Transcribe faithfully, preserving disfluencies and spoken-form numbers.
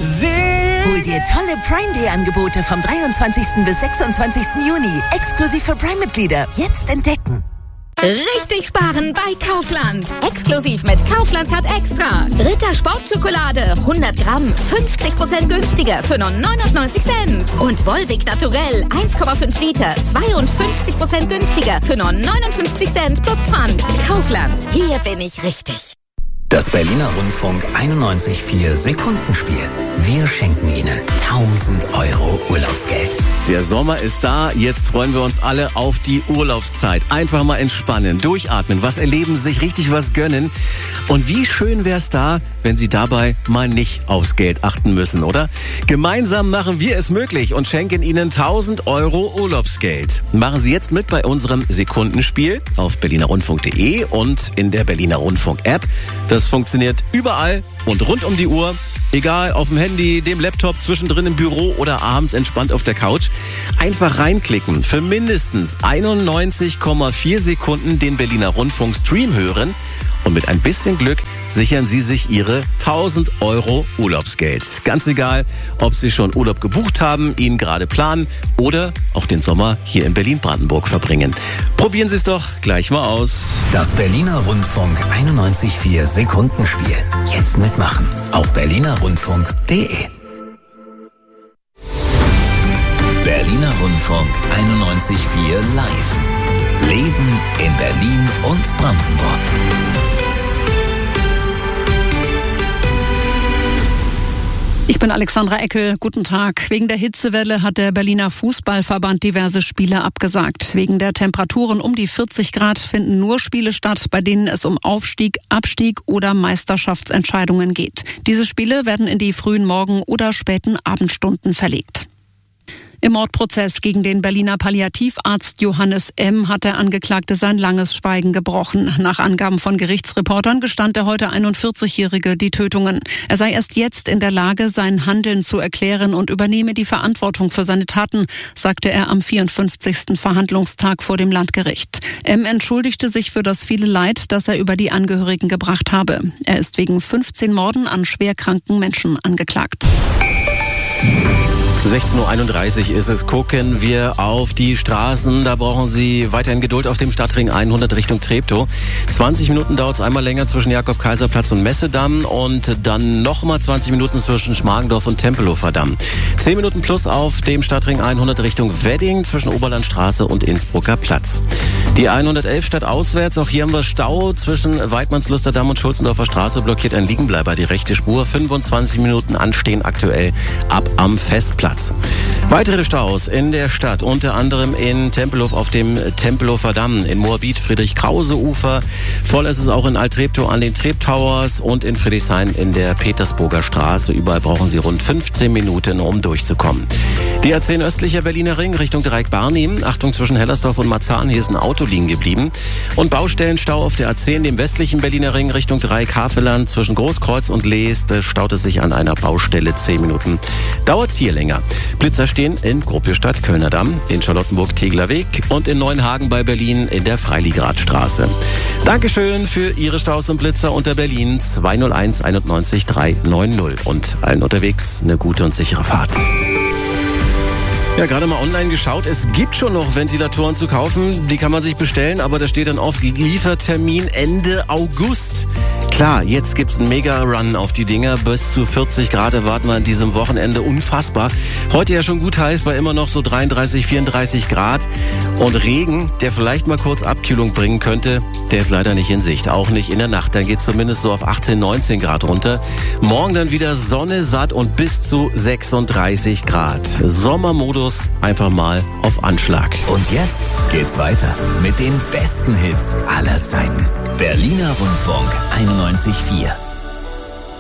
Hol dir tolle Prime Day Angebote vom dreiundzwanzigsten bis sechsundzwanzigsten Juni. Exklusiv für Prime-Mitglieder. Jetzt entdecken. Richtig sparen bei Kaufland. Exklusiv mit Kaufland Card Extra. Ritter Sportschokolade hundert Gramm fünfzig Prozent günstiger für nur neunundneunzig Cent. Und Volvic Naturell eins Komma fünf Liter zweiundfünfzig Prozent günstiger für nur neunundfünfzig Cent plus Pfand. Kaufland, hier bin ich richtig. Das Berliner Rundfunk einundneunzig Komma vier Sekundenspiel. Wir schenken Ihnen tausend Euro Urlaubsgeld. Der Sommer ist da, jetzt freuen wir uns alle auf die Urlaubszeit. Einfach mal entspannen, durchatmen, was erleben, sich richtig was gönnen. Und wie schön wär's da, wenn Sie dabei mal nicht aufs Geld achten müssen, oder? Gemeinsam machen wir es möglich und schenken Ihnen tausend Euro Urlaubsgeld. Machen Sie jetzt mit bei unserem Sekundenspiel auf berliner rundfunk punkt de und in der Berliner Rundfunk App. Das funktioniert überall und rund um die Uhr. Egal, auf dem Handy, dem Laptop, zwischendrin im Büro oder abends entspannt auf der Couch. Einfach reinklicken. Für mindestens einundneunzig Komma vier Sekunden den Berliner Rundfunk Stream hören. Und mit ein bisschen Glück sichern Sie sich Ihre tausend Euro Urlaubsgeld. Ganz egal, ob Sie schon Urlaub gebucht haben, ihn gerade planen oder auch den Sommer hier in Berlin-Brandenburg verbringen. Probieren Sie es doch gleich mal aus. Das Berliner Rundfunk einundneunzig Komma vier Sekundenspiel. Jetzt mitmachen auf berliner rundfunk punkt de. Berliner Rundfunk einundneunzig Komma vier live. Leben in Berlin und Brandenburg. Ich bin Alexandra Eckel. Guten Tag. Wegen der Hitzewelle hat der Berliner Fußballverband diverse Spiele abgesagt. Wegen der Temperaturen um die vierzig Grad finden nur Spiele statt, bei denen es um Aufstieg, Abstieg oder Meisterschaftsentscheidungen geht. Diese Spiele werden in die frühen Morgen- oder späten Abendstunden verlegt. Im Mordprozess gegen den Berliner Palliativarzt Johannes M. hat der Angeklagte sein langes Schweigen gebrochen. Nach Angaben von Gerichtsreportern gestand der heute einundvierzigjährige die Tötungen. Er sei erst jetzt in der Lage, sein Handeln zu erklären und übernehme die Verantwortung für seine Taten, sagte er am vierundfünfzigsten Verhandlungstag vor dem Landgericht. M. entschuldigte sich für das viele Leid, das er über die Angehörigen gebracht habe. Er ist wegen fünfzehn Morden an schwerkranken Menschen angeklagt. sechzehn Uhr einunddreißig ist es. Gucken wir auf die Straßen. Da brauchen Sie weiterhin Geduld auf dem Stadtring hundert Richtung Treptow. zwanzig Minuten dauert es einmal länger zwischen Jakob-Kaiser-Platz und Messedamm und dann nochmal zwanzig Minuten zwischen Schmargendorf und Tempelhofer Damm. zehn Minuten plus auf dem Stadtring hundert Richtung Wedding zwischen Oberlandstraße und Innsbrucker Platz. Die hundertelf stadtauswärts, auch hier haben wir Stau zwischen Weidmannsluster Damm und Schulzendorfer Straße, blockiert ein Liegenbleiber die rechte Spur. fünfundzwanzig Minuten anstehen aktuell ab am Festplatz. Weitere Staus in der Stadt, unter anderem in Tempelhof auf dem Tempelhofer Damm, in Moabit Friedrich-Krause-Ufer. Voll ist es auch in Alt-Treptow an den Treptowers und in Friedrichshain in der Petersburger Straße. Überall brauchen Sie rund fünfzehn Minuten, um durchzukommen. Die A zehn östlicher Berliner Ring Richtung Dreieck-Barnim. Achtung, zwischen Hellersdorf und Marzahn, hier ist ein Auto liegen geblieben. Und Baustellenstau auf der A zehn, dem westlichen Berliner Ring Richtung Dreieck-Havelland. Zwischen Großkreuz und Leest staut es sich an einer Baustelle zehn Minuten. Dauert es hier länger. Blitzer stehen in Gruppestadt Kölner Damm, in Charlottenburg Tegeler Weg und in Neuenhagen bei Berlin in der Freiligrathstraße. Dankeschön für Ihre Staus und Blitzer unter Berlin zwei null eins einundneunzig dreihundertneunzig und allen unterwegs eine gute und sichere Fahrt. Ja, gerade mal online geschaut. Es gibt schon noch Ventilatoren zu kaufen. Die kann man sich bestellen, aber da steht dann oft Liefertermin Ende August. Klar, jetzt gibt's einen Mega-Run auf die Dinger. Bis zu vierzig Grad erwarten wir an diesem Wochenende. Unfassbar. Heute ja schon gut heiß, bei immer noch so dreiunddreißig, vierunddreißig Grad. Und Regen, der vielleicht mal kurz Abkühlung bringen könnte, der ist leider nicht in Sicht. Auch nicht in der Nacht. Dann geht's zumindest so auf achtzehn, neunzehn Grad runter. Morgen dann wieder Sonne, satt und bis zu sechsunddreißig Grad. Sommermodus einfach mal auf Anschlag. Und jetzt geht's weiter mit den besten Hits aller Zeiten. Berliner Rundfunk einundneunzig Komma vier.